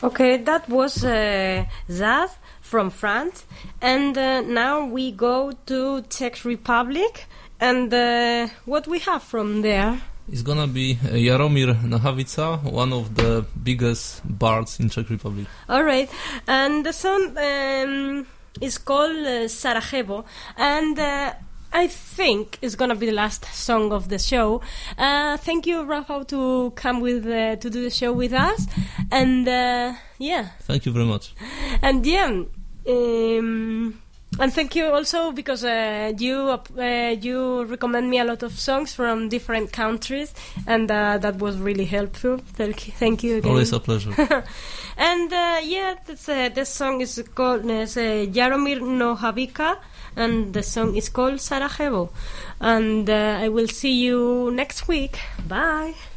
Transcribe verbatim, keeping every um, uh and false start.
Okay, that was uh, Zaz from France, and uh, now we go to Czech Republic, and uh, what we have from there? It's gonna be uh, Jaromír Nohavica, one of the biggest bards in Czech Republic. All right, and the song um, is called uh, Sarajevo, and uh, I think it's gonna be the last song of the show. Uh, thank you, Rafa, to come with uh, to do the show with us, and uh, yeah. Thank you very much. And yeah, um, and thank you also because uh, you uh, you recommend me a lot of songs from different countries, and uh, that was really helpful. Thank you, thank you again. Always a pleasure. And uh, yeah, this uh, this song is called uh, Jaromír Nohavica. And the song is called Sarajevo. And uh, I will see you next week. Bye.